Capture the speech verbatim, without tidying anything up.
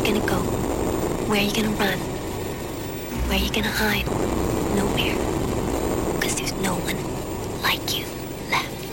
you gonna go? Where are you gonna run? Where are you gonna hide? Nowhere.